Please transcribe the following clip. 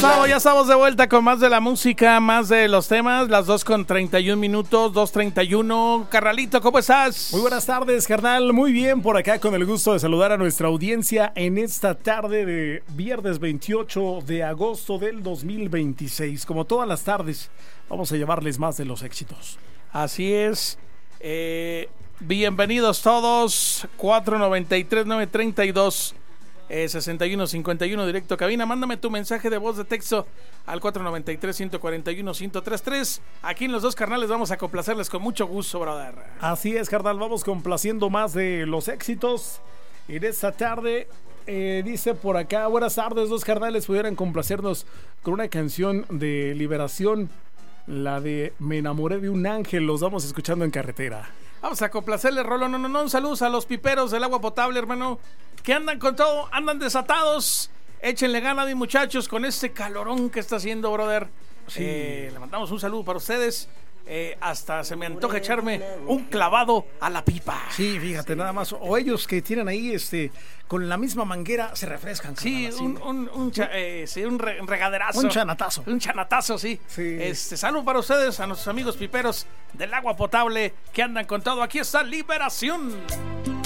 Ya estamos de vuelta con más de la música, más de los temas, las 2:31, 2:31. Carnalito, ¿cómo estás? Muy buenas tardes, carnal. Muy bien, por acá con el gusto de saludar a nuestra audiencia en esta tarde de viernes 28 de agosto del 2026. Como todas las tardes, vamos a llevarles más de los éxitos. Así es. Bienvenidos todos. 493-932. 6151 directo a cabina. Mándame tu mensaje de voz de texto al 493-141-1033. Aquí en Los Dos Carnales vamos a complacerles con mucho gusto, brother. Así es, carnal, vamos complaciendo más de los éxitos en esta tarde. Dice por acá, buenas tardes, Dos Carnales, pudieran complacernos con una canción de liberación, la de Me enamoré de un ángel. Los vamos escuchando en carretera. Vamos a complacerle, Rolo. No, un saludo a los piperos del agua potable, hermano, que andan con todo, andan desatados. Échenle gana, mis muchachos, con este calorón que está haciendo, brother. Sí. Le mandamos un saludo para ustedes. Hasta se me antoja echarme un clavado a la pipa. Sí, fíjate, nada más. O ellos que tienen ahí, con la misma manguera se refrescan. Sí, un regaderazo. Un chanatazo. Un chanatazo, sí. Salud para ustedes, a nuestros amigos piperos del agua potable que andan con todo. Aquí está Liberación.